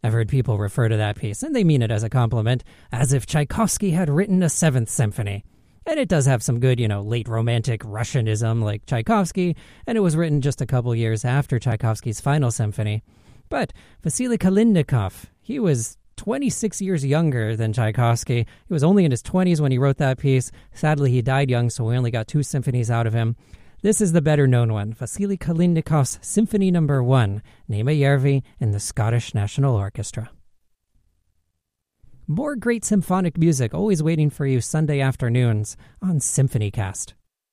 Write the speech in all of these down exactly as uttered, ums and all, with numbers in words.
I've heard people refer to that piece, and they mean it as a compliment, as if Tchaikovsky had written a Seventh Symphony. And it does have some good, you know, late Romantic Russianism like Tchaikovsky, and it was written just a couple years after Tchaikovsky's final symphony. But Vasily Kalinnikov, he was twenty-six years younger than Tchaikovsky. He was only in his twenties when he wrote that piece. Sadly, he died young, so we only got two symphonies out of him. This is the better-known one, Vasily Kalinnikov's Symphony Number One, Nema Järvi and the Scottish National Orchestra. More great symphonic music always waiting for you Sunday afternoons on SymphonyCast.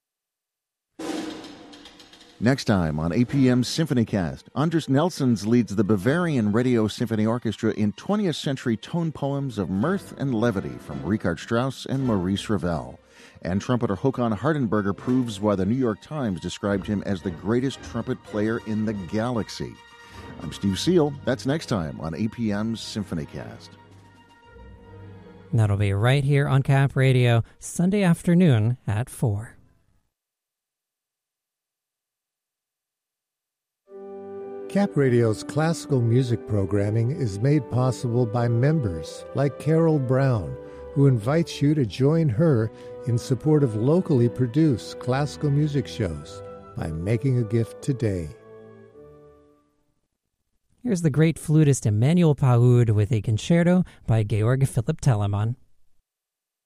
Next time on A P M's SymphonyCast, Anders Nelsons leads the Bavarian Radio Symphony Orchestra in twentieth century tone poems of mirth and levity from Richard Strauss and Maurice Ravel. And trumpeter Håkan Hardenberger proves why the New York Times described him as the greatest trumpet player in the galaxy. I'm Steve Seal. That's next time on A P M's SymphonyCast. That'll be right here on Cap Radio, Sunday afternoon at four. Cap Radio's classical music programming is made possible by members like Carol Brown, who invites you to join her in support of locally produced classical music shows by making a gift today. Here's the great flutist Emmanuel Paoud with a concerto by Georg Philipp Telemann.